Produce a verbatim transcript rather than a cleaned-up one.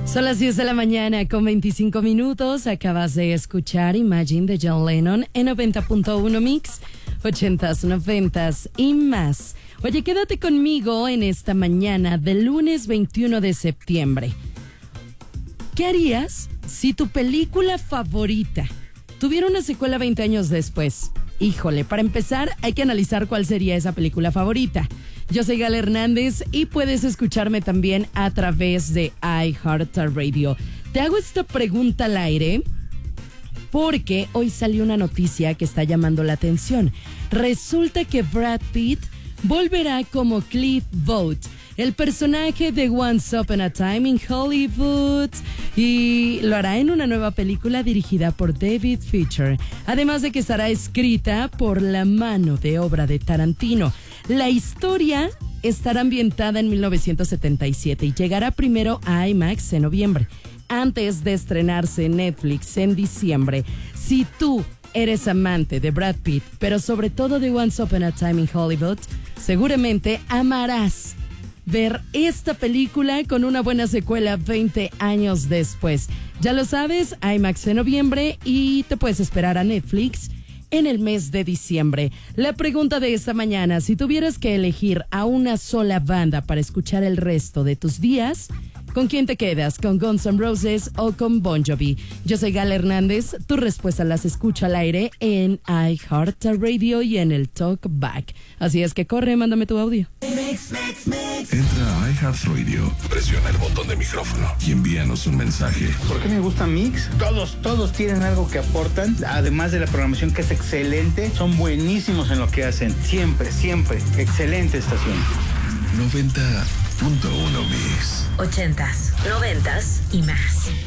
Son las diez de la mañana con veinticinco minutos. Acabas de escuchar Imagine de John Lennon en noventa punto uno Mix, ochentas, noventas y más. Oye, quédate conmigo en esta mañana del lunes veintiuno de septiembre. ¿Qué harías si tu película favorita tuviera una secuela veinte años después? Híjole, para empezar hay que analizar cuál sería esa película favorita. Yo soy Gala Hernández y puedes escucharme también a través de iHeartRadio. Te hago esta pregunta al aire porque hoy salió una noticia que está llamando la atención. Resulta que Brad Pitt volverá como Cliff Booth, el personaje de Once Upon a Time in Hollywood, y lo hará en una nueva película dirigida por David Fincher, además de que estará escrita por la mano de obra de Tarantino. La historia estará ambientada en mil novecientos setenta y siete y llegará primero a IMAX en noviembre, antes de estrenarse en Netflix en diciembre. Si tú eres amante de Brad Pitt, pero sobre todo de Once Upon a Time in Hollywood, seguramente amarás ver esta película con una buena secuela veinte años después. Ya lo sabes, IMAX en noviembre y te puedes esperar a Netflix en el mes de diciembre. La pregunta de esta mañana: si tuvieras que elegir a una sola banda para escuchar el resto de tus días, ¿con quién te quedas? ¿Con Guns N' Roses o con Bon Jovi? Yo soy Gala Hernández. Tu respuesta las escucho al aire en iHeartRadio y en el Talkback. Así es que corre, mándame tu audio. Mix, mix, mix. Entra a iHeartRadio, presiona el botón de micrófono y envíanos un mensaje. ¿Por qué me gusta Mix? Todos, todos tienen algo que aportan, además de la programación que es excelente. Son buenísimos en lo que hacen. Siempre, siempre. Excelente estación. noventa punto uno Mix. Ochentas, noventas y más.